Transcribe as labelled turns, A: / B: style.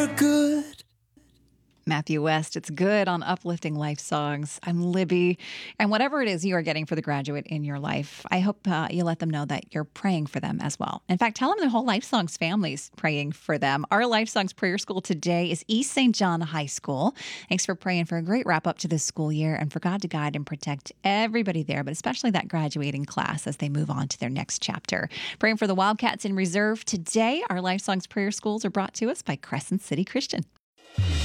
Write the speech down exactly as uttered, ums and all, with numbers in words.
A: Good.
B: Matthew West, it's good on Uplifting Life Songs. I'm Libby. And whatever it is you are getting for the graduate in your life, I hope uh, you let them know that you're praying for them as well. In fact, tell them the whole Life Songs family's praying for them. Our Life Songs prayer school today is East Saint John High School. Thanks for praying for a great wrap up to this school year and for God to guide and protect everybody there, but especially that graduating class as they move on to their next chapter. Praying for the Wildcats in Reserve today. Our Life Songs prayer schools are brought to us by Crescent City Christian.